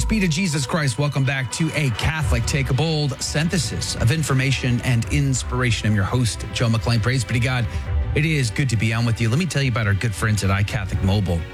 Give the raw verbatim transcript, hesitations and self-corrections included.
Praise be to Jesus Christ. Welcome back to A Catholic Take a Bold, synthesis of information and inspiration. I'm your host, Joe McClain. Praise be to God. It is good to be on with you. Let me tell you about our good friends at iCatholic Mobile.